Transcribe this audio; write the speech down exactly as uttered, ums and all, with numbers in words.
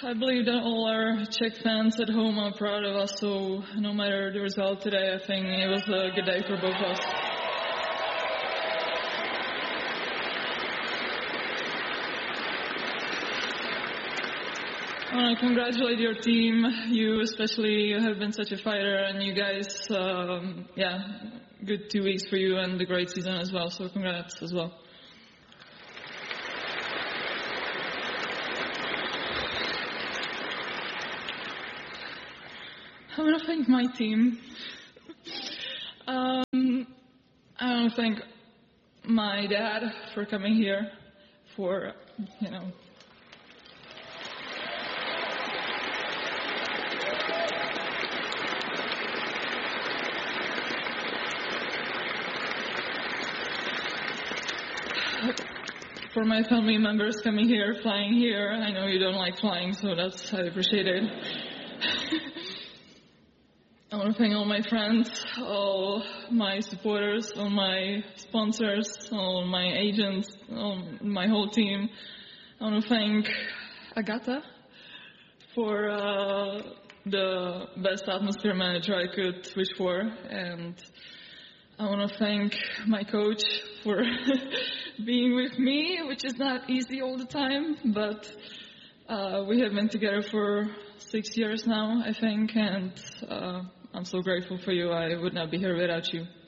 I believe that all our Czech fans at home are proud of us, so no matter the result today, I think it was a good day for both of us. I want to congratulate your team. You especially have been such a fighter, and you guys, um, yeah, good two weeks for you and a great season as well, so congrats as well. I want to thank my team. um, I want to thank my dad for coming here, for, you know, for my family members coming here, flying here. I know you don't like flying, so that's, I appreciate it. I want to thank all my friends, all my supporters, all my sponsors, all my agents, all my whole team. I want to thank Agata for uh, the best atmosphere manager I could wish for, and I want to thank my coach for being with me, which is not easy all the time, but uh, we have been together for six years now, I think, and uh, I'm so grateful for you. I would not be here without you.